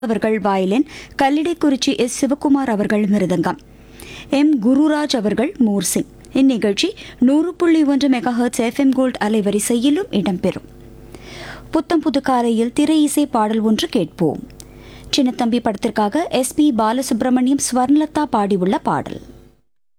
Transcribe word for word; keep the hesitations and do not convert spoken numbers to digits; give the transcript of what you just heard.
அவர்கள் violin, Kallidaikurichi S Sivakumar அவர்கள் மிருதங்கம், M Gururaj அவர்கள் மோர்சிங். இந்நிகழ்ச்சி நூறு புள்ளி ஒன்று மெகாஹெர்ட்ஸ் எஃப்எம் கோல்ட் அலைவரிசையிலும் இடம்பெறும். புத்தம் புது காலையில் திரை இசை பாடல் ஒன்று கேட்போம். சின்னத்தம்பி படத்திற்காக எஸ் பி பாலசுப்ரமணியம், ஸ்வர்ணலதா பாடியுள்ள பாடல்.